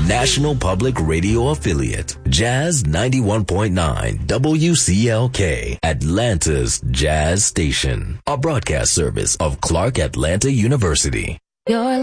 National Public Radio affiliate, Jazz 91.9 WCLK, Atlanta's Jazz Station, a broadcast service of Clark Atlanta University. Your